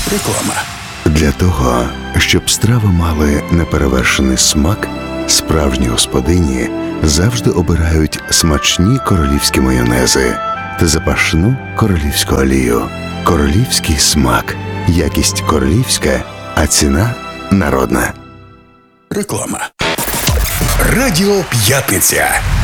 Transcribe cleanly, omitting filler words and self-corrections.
Реклама. Для того, щоб страви мали неперевершений смак, справжні господині завжди обирають смачні королівські майонези та запашну королівську олію. Королівський смак. Якість королівська, а ціна народна. Реклама. Радіо П'ятниця.